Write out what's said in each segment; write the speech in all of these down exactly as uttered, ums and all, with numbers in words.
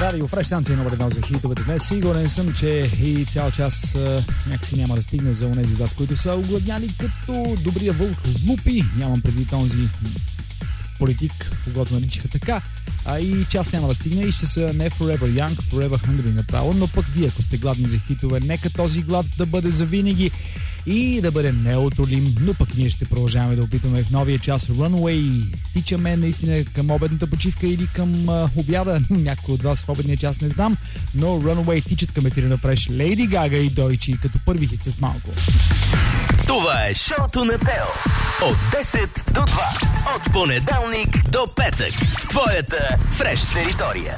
Радио Фреш, станция номер едно за хитовете днес. Сигурен съм, че и цял час а, някакси няма да стигне за онези от вас, които са огладняли като добрия вълк лупи. Нямам предвид онзи политик, когато наричаха така. А и час няма да стигне и ще са не Forever Young, Forever Hungry направо, но пък вие, ако сте гладни за хитове, нека този глад да бъде завинаги и да бъде неотолим, но пък ние ще продължаваме да опитаме в новия час Runaway. Тичаме наистина към обедната почивка или към а, обяда. Някой от вас в обедния час не знам, но Runaway тичат към ефира на Фреш. Лейди Гага и Дойчи като първи хит с малко. Това е шоуто на Тео. От десет до два. От понеделник до петък. Твоята Фреш територия.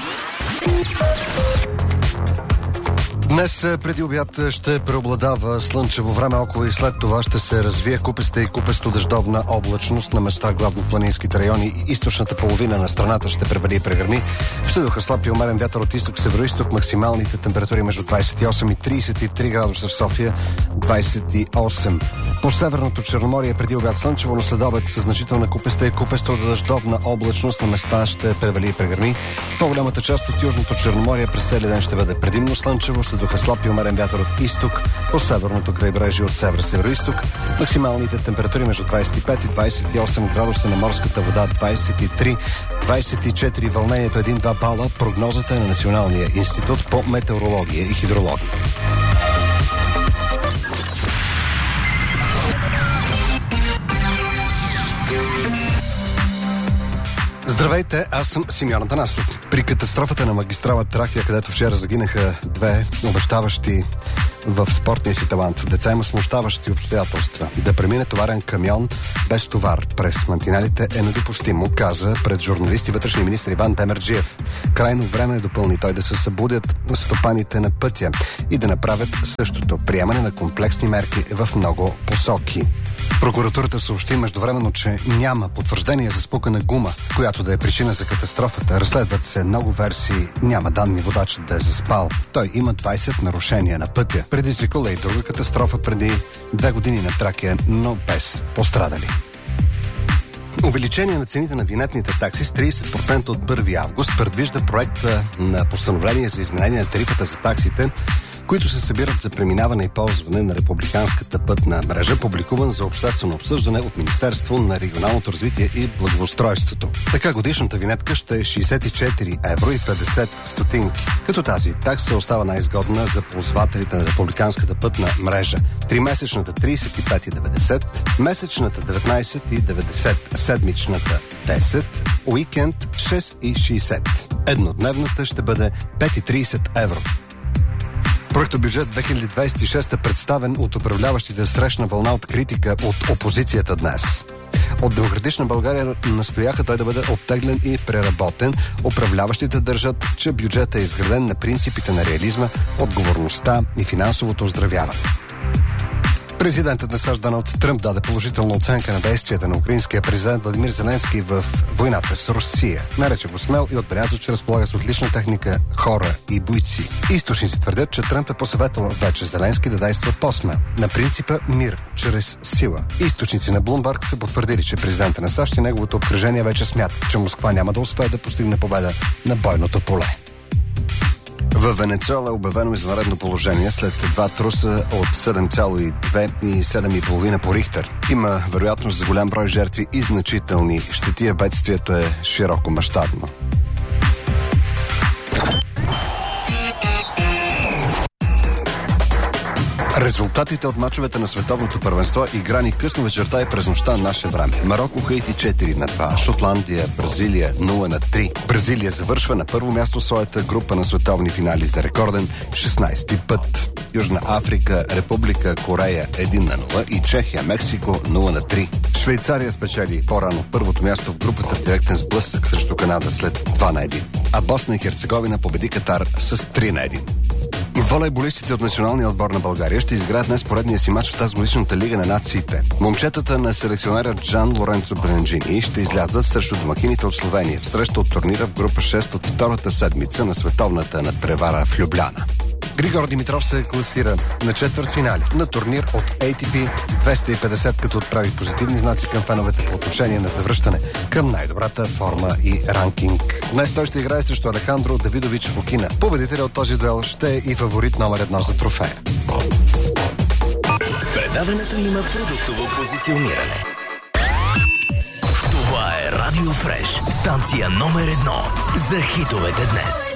Днес преди обяд ще преобладава слънчево време, около и след това ще се развие купеста и купесто дъждовна облачност на места, главно в планинските райони. Източната половина на страната ще превали и прегърми. Ще духа слаб и умерен вятър от изток, североизток. Максималните температури между двадесет и осем и тридесет и три градуса в София, двадесет и осем. По северното Черноморие преди обяд слънчево, но след обед със значителна купеста и купесто дъждовна облачност на места ще превали и прегърми. По-голямата част от южното Черноморие през целия ден ще бъде предимно слънчево, ще духа слаб и умерен вятър от изток, по северното крайбрежие от север-североизток. Максималните температури между двадесет и пет и двадесет и осем градуса, на морската вода двадесет и три, двадесет и четири, вълнението един-два бала. Прогнозата е на Националния институт по метеорология и хидрология. Здравейте, аз съм Симеон Атанасов. При катастрофата на магистрала Тракия, където вчера загинаха две обещаващи в спортния си талант деца, има смущаващи обстоятелства. Да премине товарен камион без товар през мантинелите е недопустимо, каза пред журналисти вътрешния министър Иван Демерджиев. Крайно време е, допълни той, да се събудят стопаните на пътя и да направят същото. Приемане на комплексни мерки в много посоки. Прокуратурата съобщи междувременно, че няма потвърждение за спукана гума, която да е причина за катастрофата. Разследват се много версии, няма данни водачът да е заспал. Той има двадесет нарушения на пътя. Предизвикала и друга катастрофа преди две години на Тракия, но без пострадали. Увеличение на цените на винетните такси с тридесет процента от първи август предвижда проекта на постановление за изменение на тарифата за таксите, които се събират за преминаване и ползване на републиканската пътна мрежа, публикуван за обществено обсъждане от Министерство на регионалното развитие и благоустройството. Така годишната винетка ще е шейсет и четири евро и петдесет стотинки, като тази такса остава най-изгодна за ползвателите на републиканската пътна мрежа. Тримесечната тридесет и пет и деветдесет, месечната деветнадесет и деветдесет, седмичната десет, уикенд шест и шейсет. Еднодневната ще бъде пет и тридесет евро. Проектобюджет две хиляди двадесет и шеста, представен от управляващите, срещна вълна от критика от опозицията днес. От Демократична България настояха той да бъде оттеглен и преработен. Управляващите държат, че бюджетът е изграден на принципите на реализма, отговорността и финансовото оздравяване. Президентът на САЩ Доналд Тръмп даде положителна оценка на действията на украинския президент Владимир Зеленски в войната с Русия. Нарече го смел и отбеляза, че разполага с отлична техника, хора и бойци. Източници твърдят, че Тръмп е посъветвал вече Зеленски да действа по-смел, на принципа мир чрез сила. Източници на Блумбърг са потвърдили, че президента на САЩ и неговото обкръжение вече смятат, че Москва няма да успее да постигне победа на бойното поле. В Венецуела е обявено извънредно положение след два труса от седем цяло и две и седем и пет по Рихтер. Има вероятност за голям брой жертви и значителни щети, а бедствието е широко мащабно. Резултатите от мачовете на световното първенство, играни късно вечерта и през нощта наше време. Марокко, Хаити четири на два, Шотландия, Бразилия нула на три. Бразилия завършва на първо място своята група на световни финали за рекорден шестнадесети път. Южна Африка, Република Корея един на нула и Чехия, Мексико нула на три. Швейцария спечели по-рано първото място в групата в директен сблъсък срещу Канада след два на един. А Босна и Херцеговина победи Катар с три на един. Волейболистите от националния отбор на България ще изиграят днес поредния си матч в тази годишната лига на нациите. Момчетата на селекционера Джан Лоренцо Бренджини ще излязат срещу домакините от Словения в среща от турнира в група шест от втората седмица на световната надпревара в Любляна. Григор Димитров се класира на четвъртфинали на турнир от Ей Ти Пи двеста и петдесет, като отправи позитивни знаци към феновете по отношение на завръщане към най-добрата форма и ранкинг. Днес той ще играе срещу Алехандро Давидович Фокина. Победителя от този дуел ще е и фаворит номер едно за трофея. Предаването има продуктово позициониране. Това е Радио Фреш, станция номер едно за хитовете днес.